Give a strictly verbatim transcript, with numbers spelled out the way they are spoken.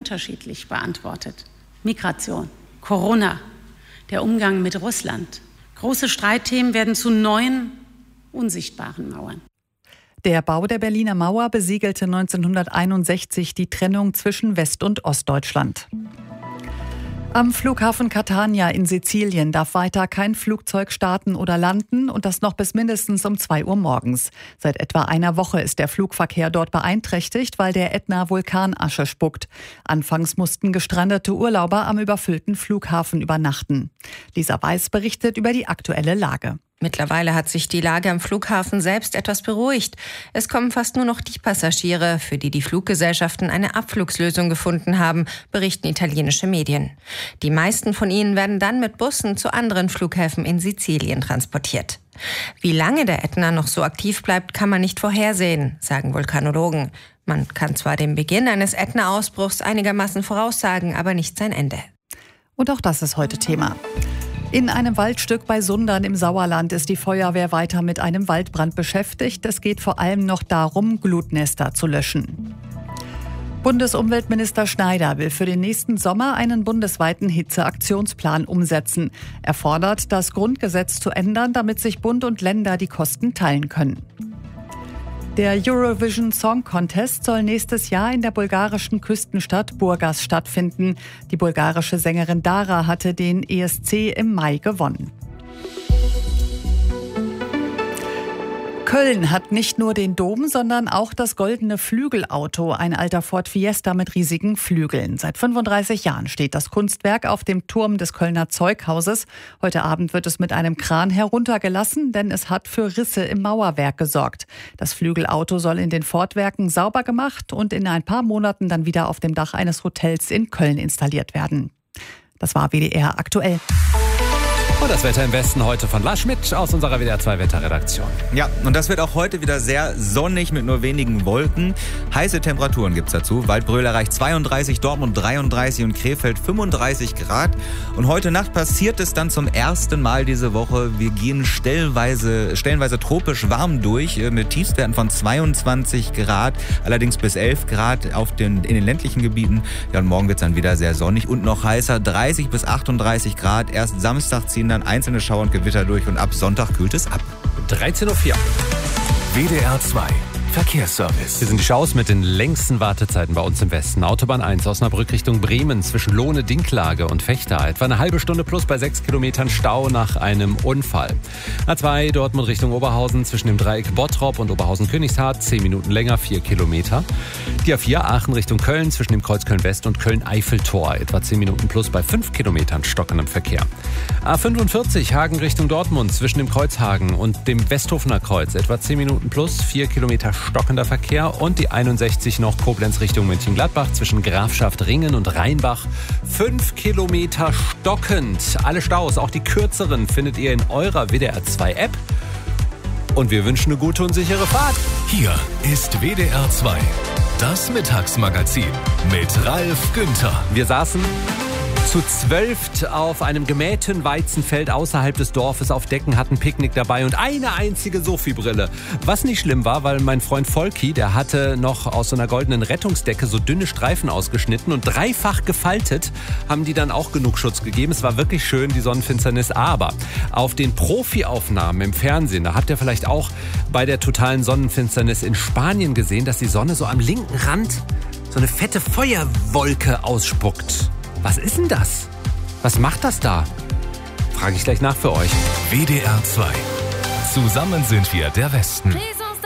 unterschiedlich beantwortet. Migration, Corona, der Umgang mit Russland. Große Streitthemen werden zu neuen, unsichtbaren Mauern. Der Bau der Berliner Mauer besiegelte neunzehnhunderteinundsechzig die Trennung zwischen West- und Ostdeutschland. Am Flughafen Catania in Sizilien darf weiter kein Flugzeug starten oder landen und das noch bis mindestens um zwei Uhr morgens. Seit etwa einer Woche ist der Flugverkehr dort beeinträchtigt, weil der Ätna Vulkanasche spuckt. Anfangs mussten gestrandete Urlauber am überfüllten Flughafen übernachten. Lisa Weiß berichtet über die aktuelle Lage. Mittlerweile hat sich die Lage am Flughafen selbst etwas beruhigt. Es kommen fast nur noch die Passagiere, für die die Fluggesellschaften eine Abflugslösung gefunden haben, berichten italienische Medien. Die meisten von ihnen werden dann mit Bussen zu anderen Flughäfen in Sizilien transportiert. Wie lange der Ätna noch so aktiv bleibt, kann man nicht vorhersehen, sagen Vulkanologen. Man kann zwar den Beginn eines Ätna-Ausbruchs einigermaßen voraussagen, aber nicht sein Ende. Und auch das ist heute Thema. In einem Waldstück bei Sundern im Sauerland ist die Feuerwehr weiter mit einem Waldbrand beschäftigt. Es geht vor allem noch darum, Glutnester zu löschen. Bundesumweltminister Schneider will für den nächsten Sommer einen bundesweiten Hitzeaktionsplan umsetzen. Er fordert, das Grundgesetz zu ändern, damit sich Bund und Länder die Kosten teilen können. Der Eurovision Song Contest soll nächstes Jahr in der bulgarischen Küstenstadt Burgas stattfinden. Die bulgarische Sängerin Dara hatte den E S C im Mai gewonnen. Köln hat nicht nur den Dom, sondern auch das goldene Flügelauto, ein alter Ford Fiesta mit riesigen Flügeln. Seit fünfunddreißig Jahren steht das Kunstwerk auf dem Turm des Kölner Zeughauses. Heute Abend wird es mit einem Kran heruntergelassen, denn es hat für Risse im Mauerwerk gesorgt. Das Flügelauto soll in den Fordwerken sauber gemacht und in ein paar Monaten dann wieder auf dem Dach eines Hotels in Köln installiert werden. Das war W D R aktuell. Und das Wetter im Westen heute von Lars Schmidt aus unserer W D R zwei Wetterredaktion. Ja, und das wird auch heute wieder sehr sonnig mit nur wenigen Wolken. Heiße Temperaturen gibt's dazu. Waldbröl erreicht zweiunddreißig, Dortmund dreiunddreißig und Krefeld fünfunddreißig Grad. Und heute Nacht passiert es dann zum ersten Mal diese Woche. Wir gehen stellenweise, stellenweise tropisch warm durch mit Tiefstwerten von zweiundzwanzig Grad, allerdings bis elf Grad auf den, in den ländlichen Gebieten. Ja, und morgen wird's dann wieder sehr sonnig und noch heißer, dreißig bis achtunddreißig Grad. Erst Samstag ziehen dann einzelne Schauer und Gewitter durch und ab Sonntag kühlt es ab. dreizehn Uhr vier. W D R zwei Verkehrsservice. Hier sind die Schaus mit den längsten Wartezeiten bei uns im Westen. Autobahn eins Osnabrück Richtung Bremen zwischen Lohne, Dinklage und Vechta. Etwa eine halbe Stunde plus bei sechs Kilometern Stau nach einem Unfall. A zwei Dortmund Richtung Oberhausen zwischen dem Dreieck Bottrop und Oberhausen-Königshardt. zehn Minuten länger, vier Kilometer. Die A vier Aachen Richtung Köln zwischen dem Kreuz Köln-West und Köln-Eiffeltor. Etwa zehn Minuten plus bei fünf Kilometern stockendem Verkehr. A fünfundvierzig Hagen Richtung Dortmund zwischen dem Kreuz Hagen und dem Westhofener Kreuz. Etwa zehn Minuten plus, vier Kilometer stockender Verkehr. Und die einundsechzig noch Koblenz Richtung Mönchengladbach zwischen Grafschaft Ringen und Rheinbach. fünf Kilometer stockend. Alle Staus, auch die kürzeren, findet ihr in eurer W D R zwei App. Und wir wünschen eine gute und sichere Fahrt. Hier ist W D R zwei, das Mittagsmagazin mit Ralf Günther. Wir saßen zu zwölft auf einem gemähten Weizenfeld außerhalb des Dorfes auf Decken, hatten Picknick dabei und eine einzige Sophie-Brille. Was nicht schlimm war, weil mein Freund Volki, der hatte noch aus so einer goldenen Rettungsdecke so dünne Streifen ausgeschnitten und dreifach gefaltet, haben die dann auch genug Schutz gegeben. Es war wirklich schön, die Sonnenfinsternis, aber auf den Profi-Aufnahmen im Fernsehen, da habt ihr vielleicht auch bei der totalen Sonnenfinsternis in Spanien gesehen, dass die Sonne so am linken Rand so eine fette Feuerwolke ausspuckt. Was ist denn das? Was macht das da? Frage ich gleich nach für euch. W D R zwei. Zusammen sind wir der Westen.